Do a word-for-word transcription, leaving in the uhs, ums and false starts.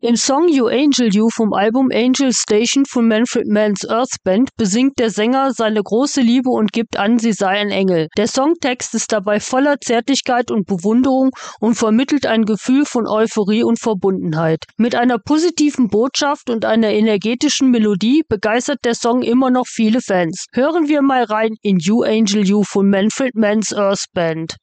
Im Song You Angel You vom Album Angel Station von Manfred Mann's Earth Band besingt der Sänger seine große Liebe und gibt an, sie sei ein Engel. Der Songtext ist dabei voller Zärtlichkeit und Bewunderung und vermittelt ein Gefühl von Euphorie und Verbundenheit. Mit einer positiven Botschaft und einer energetischen Melodie begeistert der Song immer noch viele Fans. Hören wir mal rein in You Angel You von Manfred Mann's Earth Band.